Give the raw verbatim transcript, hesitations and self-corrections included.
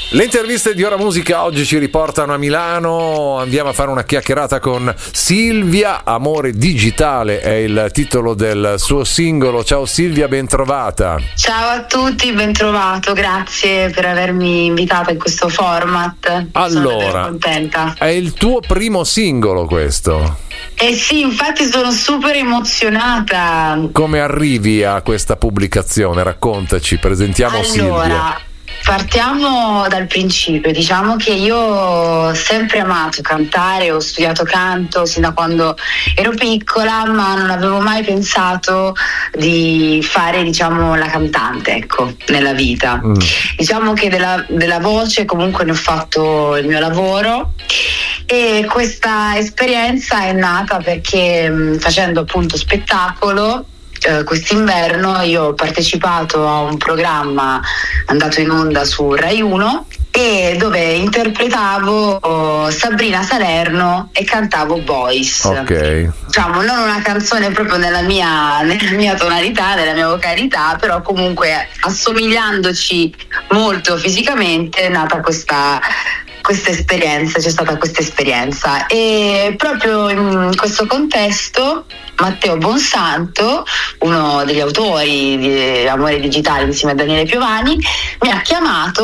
Le interviste di Ora Musica oggi ci riportano a Milano, andiamo a fare una chiacchierata con Silvia. Amore digitale è il titolo del suo singolo. Ciao Silvia, ben trovata. Ciao a tutti, ben trovato, grazie per avermi invitata in questo format. Allora, sono contenta. È il tuo primo singolo questo? Eh sì, infatti sono super emozionata. Come arrivi a questa pubblicazione? Raccontaci, presentiamo allora, Silvia. Partiamo dal principio. Diciamo che io ho sempre amato cantare, ho studiato canto sin da quando ero piccola, ma non avevo mai pensato di fare, diciamo, la cantante, ecco, nella vita. Mm. Diciamo che della, della voce comunque ne ho fatto il mio lavoro, e questa esperienza è nata perché facendo appunto spettacolo Uh, quest'inverno io ho partecipato a un programma andato in onda su Rai uno e dove interpretavo uh, Sabrina Salerno e cantavo Boys. Ok. Diciamo, non una canzone proprio nella mia, nella mia tonalità, nella mia vocalità, però comunque assomigliandoci molto fisicamente è nata questa questa esperienza, c'è stata questa esperienza, e proprio in questo contesto Matteo Bonsanto, uno degli autori di Amore digitale insieme a Daniele Piovani, mi ha chiamato